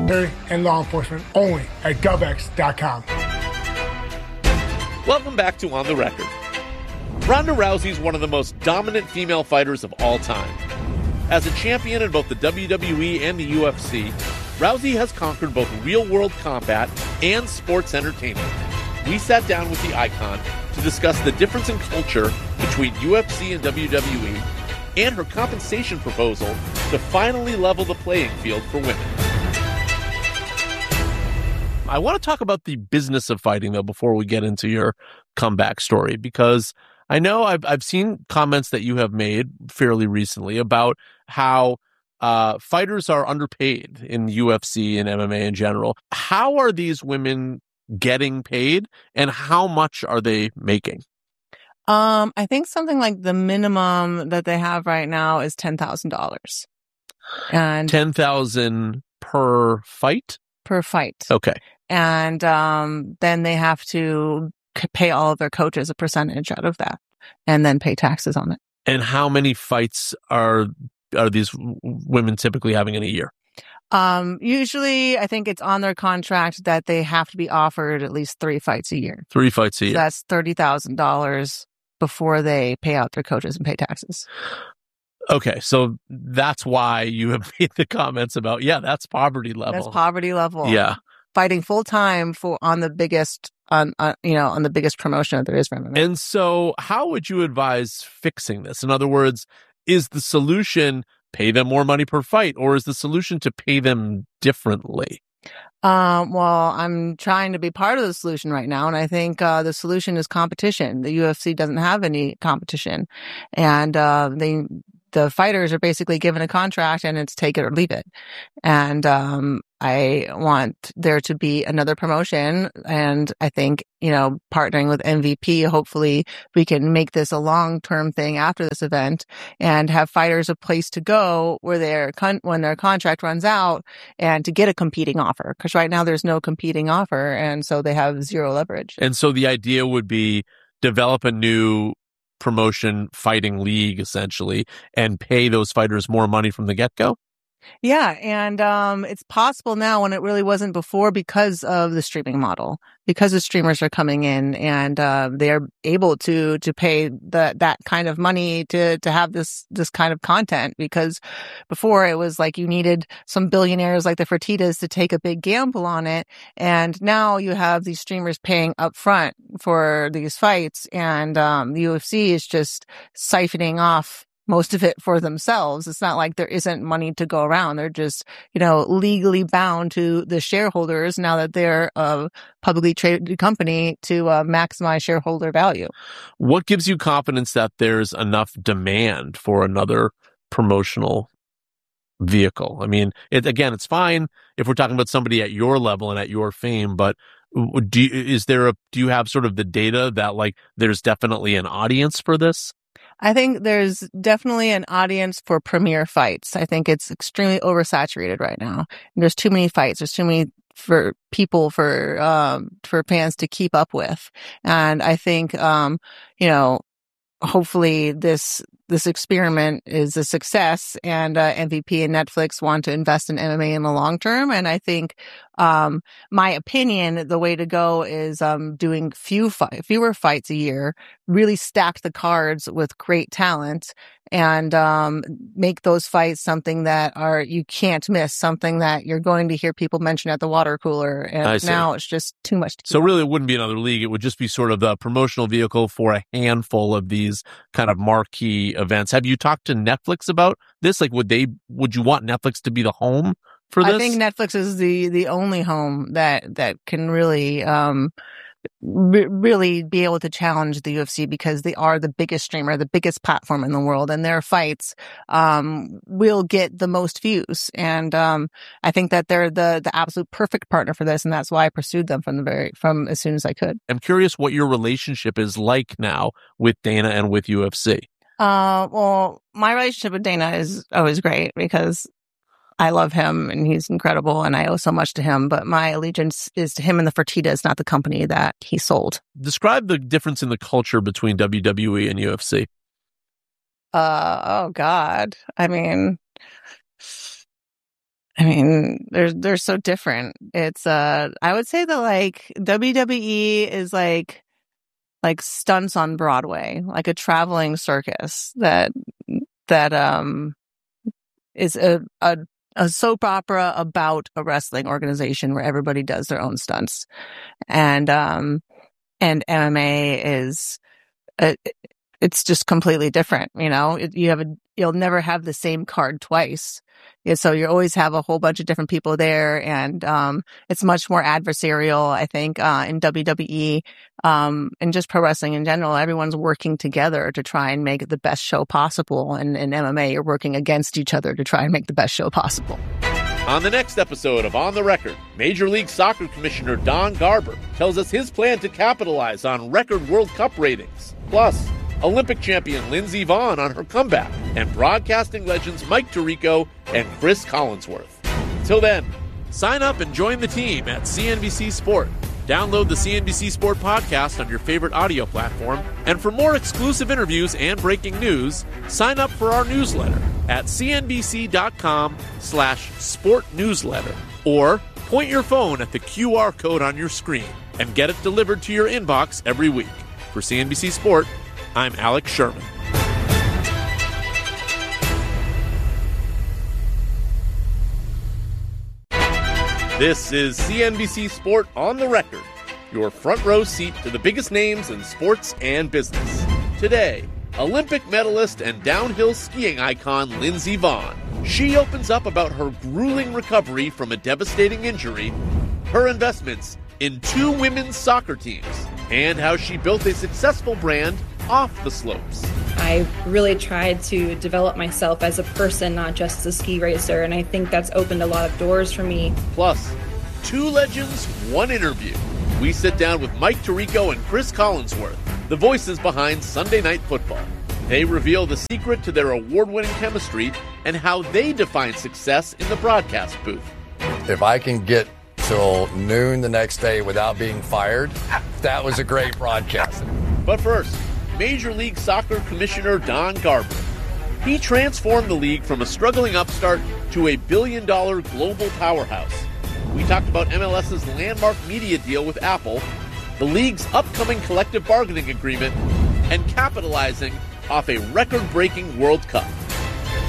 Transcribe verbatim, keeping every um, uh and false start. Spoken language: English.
military and law enforcement only at GovX dot com. Welcome back to On the Record. Ronda Rousey is one of the most dominant female fighters of all time. As a champion in both the W W E and the U F C, Rousey has conquered both real-world combat and sports entertainment. We sat down with the icon to discuss the difference in culture between U F C and W W E and her compensation proposal to finally level the playing field for women. I want to talk about the business of fighting, though, before we get into your comeback story, because I know I've I've seen comments that you have made fairly recently about how uh, fighters are underpaid in U F C and M M A in general. How are these women getting paid, and how much are they making? Um, I think something like the minimum that they have right now is ten thousand dollars, and ten thousand per fight. Per fight. Okay, and um, then they have to pay all of their coaches a percentage out of that, and then pay taxes on it. And how many fights are are these women typically having in a year? Um, usually, I think it's on their contract that they have to be offered at least three fights a year. Three fights a year. So that's thirty thousand dollars before they pay out their coaches and pay taxes. Okay, so that's why you have made the comments about, yeah, that's poverty level. That's poverty level. Yeah. Fighting full time for on the biggest on, on you know on the biggest promotion that there is for M M A. And so, how would you advise fixing this? In other words, is the solution pay them more money per fight, or is the solution to pay them differently? Um, well, I'm trying to be part of the solution right now, and I think uh, the solution is competition. The U F C doesn't have any competition, and uh, they. The fighters are basically given a contract and it's take it or leave it. And um, I want there to be another promotion. And I think, you know, partnering with M V P, hopefully we can make this a long-term thing after this event and have fighters a place to go where their con- when their contract runs out and to get a competing offer. Because right now there's no competing offer. And so they have zero leverage. And so the idea would be develop a new promotion fighting league, essentially, and pay those fighters more money from the get-go? Yeah, and um, it's possible now when it really wasn't before because of the streaming model, because the streamers are coming in and uh, they're able to to pay the, that kind of money to to have this this kind of content. Because before it was like you needed some billionaires like the Fertittas to take a big gamble on it, and now you have these streamers paying up front for these fights, and um, the U F C is just siphoning off most of it for themselves. It's not like there isn't money to go around. They're just, you know, legally bound to the shareholders now that they're a publicly traded company to uh, maximize shareholder value. What gives you confidence that there's enough demand for another promotional vehicle? I mean, it, again, it's fine if we're talking about somebody at your level and at your fame, but do you, is there a, do you have sort of the data that like there's definitely an audience for this? I think there's definitely an audience for premier fights. I think it's extremely oversaturated right now. And there's too many fights. There's too many for people for um for fans to keep up with. And I think um you know hopefully this this experiment is a success, and uh, M V P and Netflix want to invest in M M A in the long term. And I think, um, my opinion, the way to go is um, doing few fi- fewer fights a year, really stack the cards with great talent, and um, make those fights something that are you can't miss, something that you're going to hear people mention at the water cooler. And now it's just too much to keep So up. really, it wouldn't be another league. It would just be sort of the promotional vehicle for a handful of these kind of marquee events. Have you talked to Netflix about this? Like, would they, would you want Netflix to be the home for this? I think Netflix is the, the only home that, that can really, um, re- really be able to challenge the U F C because they are the biggest streamer, the biggest platform in the world, and their fights, um, will get the most views. And, um, I think that they're the, the absolute perfect partner for this. And that's why I pursued them from the very, from as soon as I could. I'm curious what your relationship is like now with Dana and with U F C. Uh, well, my relationship with Dana is always great because I love him and he's incredible and I owe so much to him. But my allegiance is to him and the Fertittas, not the company that he sold. Describe the difference in the culture between W W E and U F C. Uh, oh God. I mean, I mean, they're they're so different. It's uh, I would say that like W W E is like like stunts on Broadway, like a traveling circus that that um is a a, a soap opera about a wrestling organization where everybody does their own stunts, and um and M M A is a, it's just completely different. You know, it, you have a you'll never have the same card twice. Yeah, so you always have a whole bunch of different people there, and um, it's much more adversarial, I think, uh, in W W E um, and just pro wrestling in general. Everyone's working together to try and make the best show possible, and in M M A, you're working against each other to try and make the best show possible. On the next episode of On the Record, Major League Soccer Commissioner Don Garber tells us his plan to capitalize on record World Cup ratings. Plus, Olympic champion Lindsey Vonn on her comeback, and broadcasting legends Mike Tirico and Chris Collinsworth. Till then, sign up and join the team at C N B C Sport. Download the C N B C Sport podcast on your favorite audio platform, and for more exclusive interviews and breaking news, sign up for our newsletter at cnbc.com slash sport newsletter, or point your phone at the Q R code on your screen and get it delivered to your inbox every week. For C N B C Sport, I'm Alex Sherman. This is C N B C Sport On the Record, your front row seat to the biggest names in sports and business. Today, Olympic medalist and downhill skiing icon Lindsey Vonn. She opens up about her grueling recovery from a devastating injury, her investments in two women's soccer teams, and how she built a successful brand off the slopes. I really tried to develop myself as a person, not just as a ski racer, and I think that's opened a lot of doors for me. Plus, two legends, one interview. We sit down with Mike Tirico and Chris Collinsworth, the voices behind Sunday Night Football. They reveal the secret to their award-winning chemistry and how they define success in the broadcast booth. If I can get till noon the next day without being fired, that was a great broadcast. But first, Major League Soccer Commissioner Don Garber. He transformed the league from a struggling upstart to a billion-dollar global powerhouse. We talked about M L S's landmark media deal with Apple, the league's upcoming collective bargaining agreement, and capitalizing off a record-breaking World Cup.